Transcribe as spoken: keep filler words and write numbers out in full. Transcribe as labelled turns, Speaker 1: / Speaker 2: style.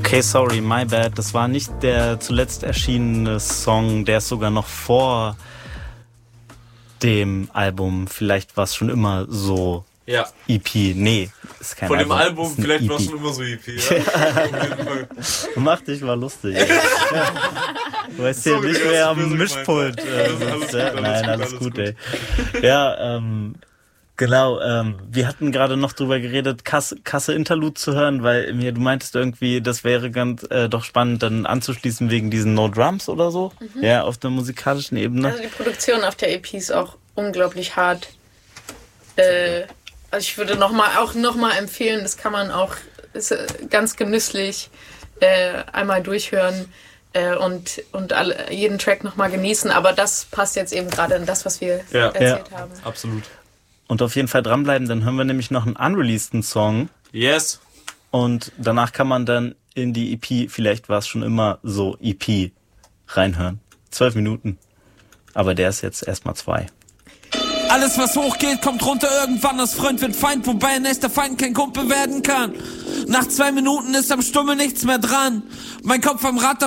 Speaker 1: Okay, sorry, my bad. Das war nicht der zuletzt erschienene Song, der ist sogar noch vor dem Album. Vielleicht war es schon immer so
Speaker 2: ja.
Speaker 1: E P. Nee, ist kein
Speaker 2: Album. Von dem
Speaker 1: Album,
Speaker 2: Album vielleicht war es schon immer so E P, ja?
Speaker 1: Mach dich mal lustig. Ja. Du weißt ja nicht mehr am Mischpult. Äh, sitzt, ja? Nein, alles gut, ey. Ja, ähm... Genau, ähm, wir hatten gerade noch drüber geredet, Kasse, Kasse Interlude zu hören, weil mir du meintest irgendwie, das wäre ganz äh, doch spannend, dann anzuschließen wegen diesen No Drums oder so, mhm. ja, auf der musikalischen Ebene.
Speaker 3: Also die Produktion auf der E P ist auch unglaublich hart. Äh, also ich würde noch mal, auch nochmal empfehlen, das kann man auch, ist ganz genüsslich äh, einmal durchhören äh, und, und alle, jeden Track nochmal genießen, aber das passt jetzt eben gerade in das, was wir
Speaker 2: ja.
Speaker 3: erzählt
Speaker 2: ja.
Speaker 3: haben.
Speaker 2: Absolut.
Speaker 1: Und auf jeden Fall dranbleiben, dann hören wir nämlich noch einen unreleaseden Song.
Speaker 2: Yes.
Speaker 1: Und danach kann man dann in die E P, vielleicht war es schon immer so, E P reinhören. Zwölf Minuten. Aber der ist jetzt erstmal zwei.
Speaker 4: Alles was hochgeht, kommt runter irgendwann, aus Freund wird Feind, wobei ein echter Feind kein Kumpel werden kann. Nach zwei Minuten ist am Stummel nichts mehr dran. Mein Kopf am Rad,